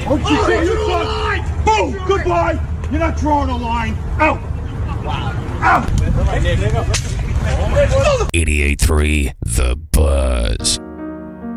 Don't you say you're done. Boom! Goodbye! You're not drawing a line. Out! Wow. Out! 88.3 The